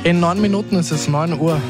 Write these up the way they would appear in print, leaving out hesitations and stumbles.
In 9 Minuten ist es 9 Uhr.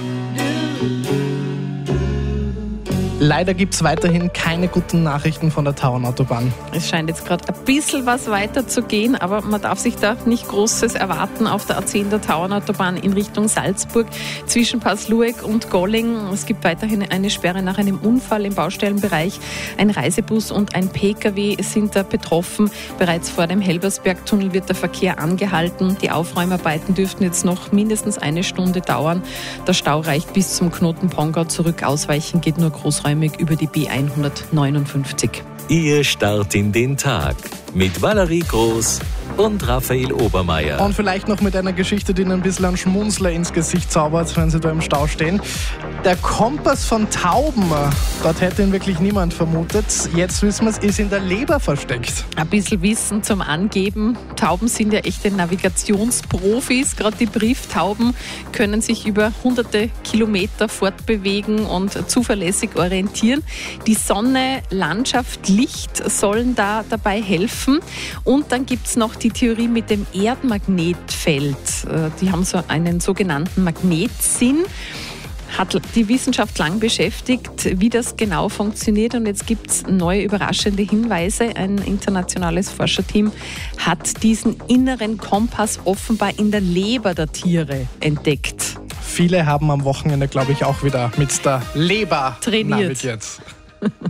Leider gibt es weiterhin keine guten Nachrichten von der Tauernautobahn. Es scheint jetzt gerade ein bisschen was weiter zu gehen, aber man darf sich da nicht Großes erwarten auf der A10 der Tauernautobahn in Richtung Salzburg zwischen Paslueck und Golling. Es gibt weiterhin eine Sperre nach einem Unfall im Baustellenbereich. Ein Reisebus und ein Pkw sind da betroffen. Bereits vor dem Helbersbergtunnel wird der Verkehr angehalten. Die Aufräumarbeiten dürften jetzt noch mindestens 1 Stunde dauern. Der Stau reicht bis zum Knoten Pongau zurück. Ausweichen geht nur großräumig über die B159. Ihr Start in den Tag mit Valerie Groß und Raphael Obermeier. Und vielleicht noch mit einer Geschichte, die Ihnen ein bisschen einen Schmunzler ins Gesicht zaubert, wenn Sie da im Stau stehen. Der Kompass von Tauben, dort hätte ihn wirklich niemand vermutet. Jetzt wissen wir es, ist in der Leber versteckt. Ein bisschen Wissen zum Angeben. Tauben sind ja echte Navigationsprofis. Gerade die Brieftauben können sich über hunderte Kilometer fortbewegen und zuverlässig orientieren. Die Sonne, Landschaft, Licht sollen da dabei helfen. Und dann gibt es noch die Theorie mit dem Erdmagnetfeld. Die haben so einen sogenannten Magnetsinn. Hat die Wissenschaft lang beschäftigt, wie das genau funktioniert. Und jetzt gibt es neue überraschende Hinweise. Ein internationales Forscherteam hat diesen inneren Kompass offenbar in der Leber der Tiere entdeckt. Viele haben am Wochenende, glaube ich, auch wieder mit der Leber trainiert. navigiert.